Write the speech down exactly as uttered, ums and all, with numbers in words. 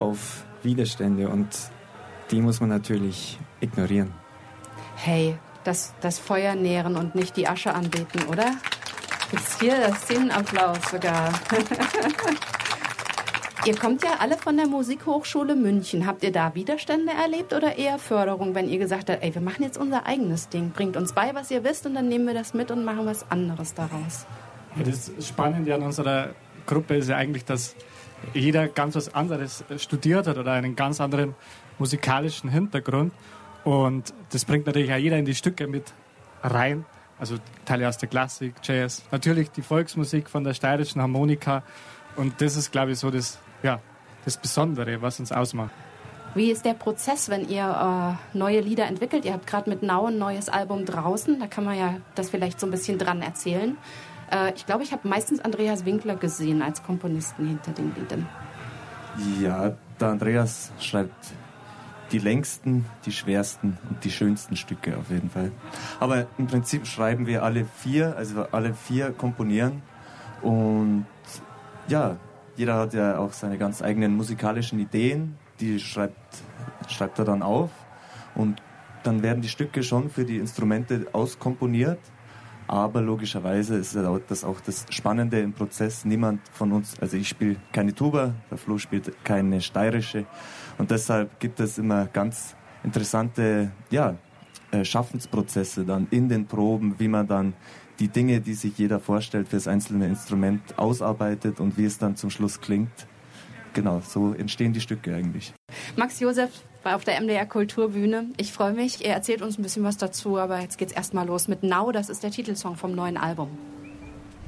auf Widerstände und die muss man natürlich ignorieren. Hey, das, das Feuer nähren und nicht die Asche anbeten, oder? Jetzt hier das Szenenapplaus sogar. Ihr kommt ja alle von der Musikhochschule München. Habt ihr da Widerstände erlebt oder eher Förderung, wenn ihr gesagt habt, ey, wir machen jetzt unser eigenes Ding, bringt uns bei, was ihr wisst und dann nehmen wir das mit und machen was anderes daraus? Ja, das Spannende an unserer Gruppe ist ja eigentlich, dass jeder ganz was anderes studiert hat oder einen ganz anderen musikalischen Hintergrund und das bringt natürlich auch jeder in die Stücke mit rein. Also Teile aus der Klassik, Jazz, natürlich die Volksmusik von der steirischen Harmonika und das ist, glaube ich, so das, ja, das Besondere, was uns ausmacht. Wie ist der Prozess, wenn ihr äh, neue Lieder entwickelt? Ihr habt gerade mit Now ein neues Album draußen, da kann man ja das vielleicht so ein bisschen dran erzählen. Äh, ich glaube, ich habe meistens Andreas Winkler gesehen als Komponisten hinter den Liedern. Ja, der Andreas schreibt die längsten, die schwersten und die schönsten Stücke auf jeden Fall. Aber im Prinzip schreiben wir alle vier, also alle vier komponieren und ja, jeder hat ja auch seine ganz eigenen musikalischen Ideen, die schreibt, schreibt er dann auf und dann werden die Stücke schon für die Instrumente auskomponiert, aber logischerweise ist das auch das Spannende im Prozess. Niemand von uns, also ich spiele keine Tuba, der Flo spielt keine steirische und deshalb gibt es immer ganz interessante ja, Schaffensprozesse dann in den Proben, wie man dann die Dinge, die sich jeder vorstellt für das einzelne Instrument ausarbeitet und wie es dann zum Schluss klingt. Genau, so entstehen die Stücke eigentlich. Max Josef war auf der M D R Kulturbühne. Ich freue mich, er erzählt uns ein bisschen was dazu, aber jetzt geht's erstmal los mit Now, das ist der Titelsong vom neuen Album.